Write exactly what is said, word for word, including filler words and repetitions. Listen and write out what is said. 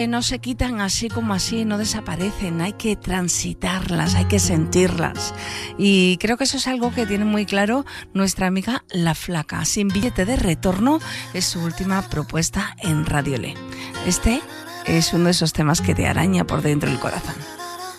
no se quitan así como así, no desaparecen, hay que transitarlas, hay que sentirlas. Y creo que eso es algo que tiene muy claro nuestra amiga La Flaca. Sin billete de retorno es su última propuesta en Radio Le. Este es uno de esos temas que te araña por dentro del corazón.